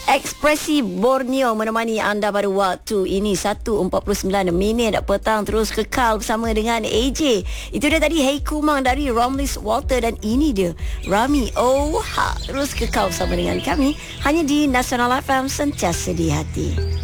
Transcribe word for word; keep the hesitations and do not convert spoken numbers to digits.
Ekspresi Borneo menemani anda pada waktu ini satu empat puluh sembilan minit petang, terus kekal bersama dengan A J. Itu dia tadi Hey Kumang dari Romlis Walter, dan ini dia Rami Oh Ha. Terus kekal bersama dengan kami hanya di Nasional F M, sentiasa di hati.